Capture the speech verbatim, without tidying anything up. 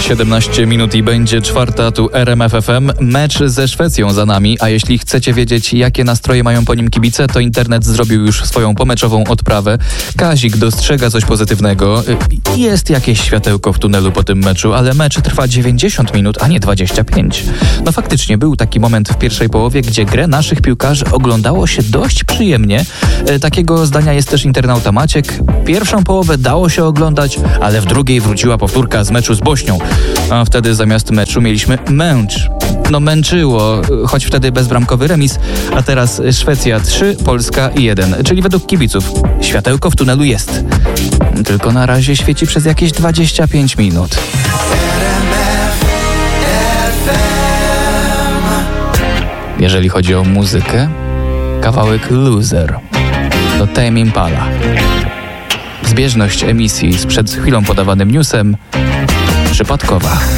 siedemnaście minut i będzie czwarta, tu R M F F M. Mecz ze Szwecją za nami, a jeśli chcecie wiedzieć, jakie nastroje mają po nim kibice, to internet zrobił już swoją pomeczową odprawę. Kazik dostrzega coś pozytywnego. Jest jakieś światełko w tunelu po tym meczu, ale mecz trwa dziewięćdziesiąt minut, a nie dwadzieścia pięć. No faktycznie był taki moment w pierwszej połowie, gdzie grę naszych piłkarzy oglądało się dość przyjemnie. Takiego zdania jest też internauta Maciek. Pierwszą połowę dało się oglądać, ale w drugiej wróciła powtórka z meczu z Bośnią. A wtedy zamiast meczu mieliśmy męcz. No męczyło, choć wtedy bezbramkowy remis, a teraz Szwecja trzy, Polska jeden. Czyli według kibiców światełko w tunelu jest. Tylko na razie świeci przez jakieś dwadzieścia pięć minut. Jeżeli chodzi o muzykę, kawałek Loser to Tame Impala. Zbieżność emisji z przed chwilą podawanym newsem przypadkowa.